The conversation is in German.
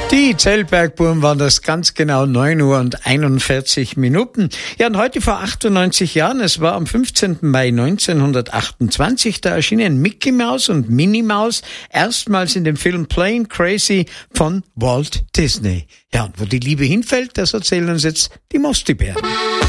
Die Zellbergbuben waren das ganz genau 9 Uhr und 41 Minuten. Ja, und heute vor 98 Jahren, es war am 15. Mai 1928, da erschienen Mickey Mouse und Minnie Maus erstmals in dem Film Plain Crazy von Walt Disney. Ja, und wo die Liebe hinfällt, das erzählen uns jetzt die Mostibären.